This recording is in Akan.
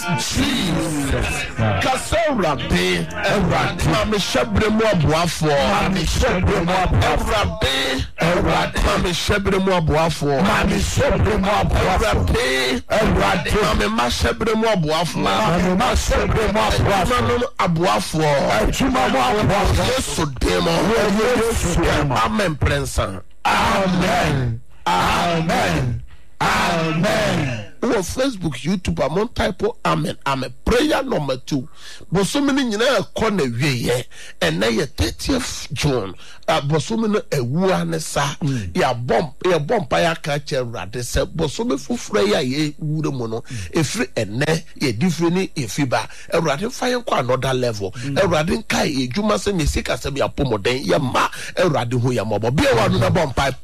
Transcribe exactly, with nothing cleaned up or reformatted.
Jesus. Kasawrade, Erade, Mami Shebre mo abuafo. Mami Shebre mo abuafo. Erade, Erade, Mami Shebre mo abuafo. Mami Shebre mo abuafo. Erade, Erade, Mami Ma Shebre mo abuafo. Mami Ma Shebre mo abuafo. Mami abuafo. Ejuma mo abuafo. Yesu demo. Yesu demo. Amen prensa. Amen. Amen. Amen. On Facebook, YouTube, I'm on type of amen. Amen. Prayer number two. But so many you know corner way, and now your thirtieth June. Uh, but so many a one sa ya bomb, ya bomb by a catcher rat. Say, but so many for Freya ye would mono. If free and ne, ye different if you ba a rat fire quite another level. A radin kai, you must say me sick as a be a pomo den, ya ma, a radin who ya mob. Be one of bomb pipe.